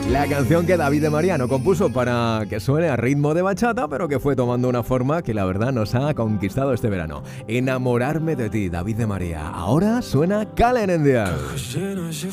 La canción que David de Mariano compuso para que suene a ritmo de bachata, pero que fue tomando una forma que la verdad nos ha conquistado este verano. Enamorarme de ti, David de María. Ahora suena Calen en Dial.